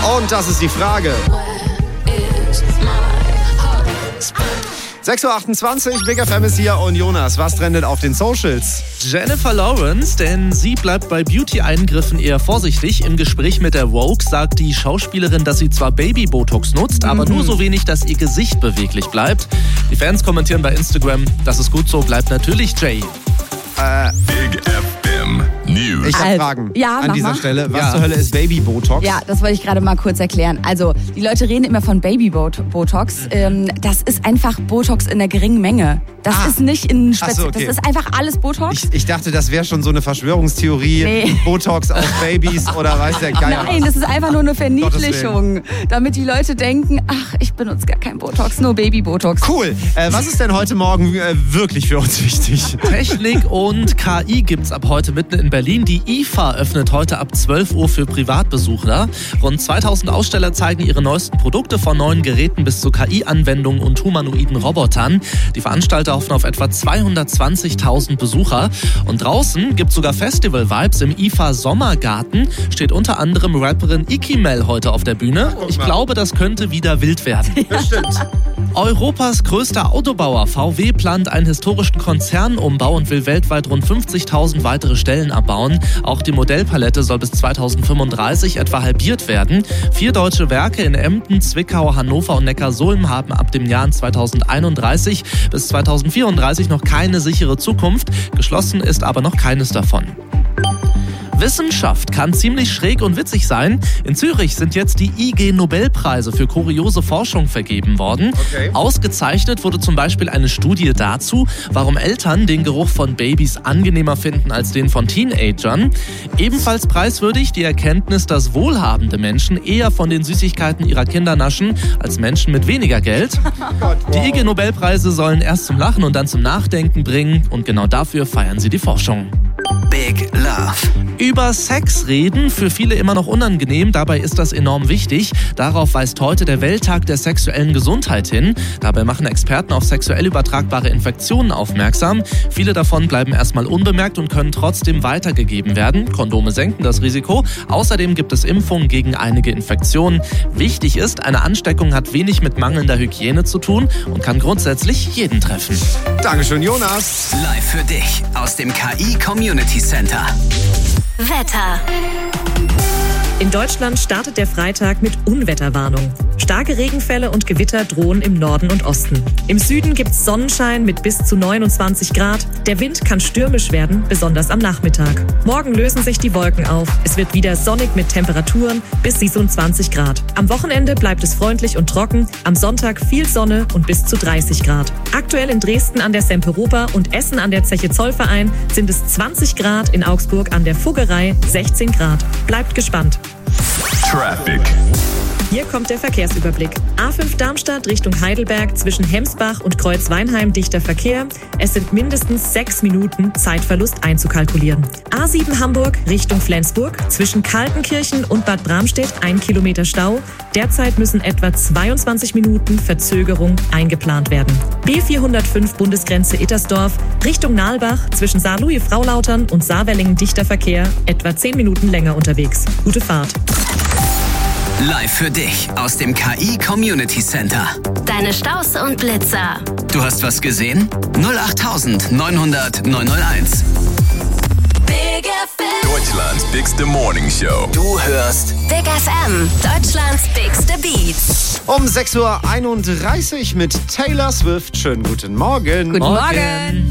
Und das ist die Frage. 6.28 Uhr, Big FM ist hier und Jonas, was trendet auf den Socials? Jennifer Lawrence, denn sie bleibt bei Beauty-Eingriffen eher vorsichtig. Im Gespräch mit der Vogue sagt die Schauspielerin, dass sie zwar Baby-Botox nutzt, aber nur so wenig, dass ihr Gesicht beweglich bleibt. Die Fans kommentieren bei Instagram, das ist gut so, bleibt natürlich Jay. Big FM News. Ich habe Fragen an dieser Stelle. Was zur Hölle ist Baby-Botox? Ja, das wollte ich gerade mal kurz erklären. Also, die Leute reden immer von Baby-Botox. Das ist einfach Botox in der geringen Menge. Das ist nicht in so, okay. Das ist einfach alles Botox. Ich dachte, das wäre schon so eine Verschwörungstheorie. Nee. Botox auf Babys oder weiß der Geier. Nein, das ist einfach nur eine Verniedlichung. Damit die Leute denken, ach, ich benutze gar kein Botox, nur Baby-Botox. Cool. Was ist denn heute Morgen wirklich für uns wichtig? Technik und KI gibt's ab heute mitten in Berlin. Die IFA öffnet heute ab 12 Uhr für Privatbesucher. Rund 2000 Aussteller zeigen ihre neuesten Produkte, von neuen Geräten bis zu KI-Anwendungen und humanoiden Robotern. Die Veranstalter hoffen auf etwa 220.000 Besucher. Und draußen gibt's sogar Festival-Vibes. Im IFA Sommergarten steht unter anderem Rapperin Ikimel heute auf der Bühne. Ich glaube, das könnte wieder wild werden. Bestimmt. Europas größter Autobauer VW plant einen historischen Konzernumbau und will weltweit rund 50.000 weitere Stellen abbauen. Auch die Modellpalette soll bis 2035 etwa halbiert werden. 4 deutsche Werke in Emden, Zwickau, Hannover und Neckarsulm haben ab dem Jahr 2031 bis 2034 noch keine sichere Zukunft. Geschlossen ist aber noch keines davon. Wissenschaft kann ziemlich schräg und witzig sein. In Zürich sind jetzt die IG-Nobelpreise für kuriose Forschung vergeben worden. Okay. Ausgezeichnet wurde zum Beispiel eine Studie dazu, warum Eltern den Geruch von Babys angenehmer finden als den von Teenagern. Ebenfalls preiswürdig die Erkenntnis, dass wohlhabende Menschen eher von den Süßigkeiten ihrer Kinder naschen als Menschen mit weniger Geld. Die IG-Nobelpreise sollen erst zum Lachen und dann zum Nachdenken bringen und genau dafür feiern sie die Forschung. Big Love. Über Sex reden, für viele immer noch unangenehm, dabei ist das enorm wichtig. Darauf weist heute der Welttag der sexuellen Gesundheit hin. Dabei machen Experten auf sexuell übertragbare Infektionen aufmerksam. Viele davon bleiben erstmal unbemerkt und können trotzdem weitergegeben werden. Kondome senken das Risiko. Außerdem gibt es Impfungen gegen einige Infektionen. Wichtig ist, eine Ansteckung hat wenig mit mangelnder Hygiene zu tun und kann grundsätzlich jeden treffen. Dankeschön, Jonas. Live für dich aus dem KI Community Center. Wetter. In Deutschland startet der Freitag mit Unwetterwarnung. Starke Regenfälle und Gewitter drohen im Norden und Osten. Im Süden gibt's Sonnenschein mit bis zu 29 Grad. Der Wind kann stürmisch werden, besonders am Nachmittag. Morgen lösen sich die Wolken auf. Es wird wieder sonnig mit Temperaturen bis 27 Grad. Am Wochenende bleibt es freundlich und trocken. Am Sonntag viel Sonne und bis zu 30 Grad. Aktuell in Dresden an der Semperoper und Essen an der Zeche Zollverein sind es 20 Grad, in Augsburg an der Fuggerei 16 Grad. Bleibt gespannt. Traffic. Hier kommt der Verkehrsüberblick. A5 Darmstadt Richtung Heidelberg zwischen Hemsbach und Kreuzweinheim dichter Verkehr. Es sind mindestens 6 Minuten Zeitverlust einzukalkulieren. A7 Hamburg Richtung Flensburg zwischen Kaltenkirchen und Bad Bramstedt 1 Kilometer Stau. Derzeit müssen etwa 22 Minuten Verzögerung eingeplant werden. B405 Bundesgrenze Ittersdorf Richtung Nalbach zwischen Saarlouis-Fraulautern und Saarwellingen dichter Verkehr. Etwa 10 Minuten länger unterwegs. Gute Fahrt. Live für dich aus dem KI Community Center. Deine Staus und Blitzer. Du hast was gesehen? 08900 901. Big FM. Deutschlands bigste Morning Show. Du hörst Big FM. Deutschlands bigste Beats. Um 6.31 Uhr mit Taylor Swift. Schönen guten Morgen. Guten Morgen.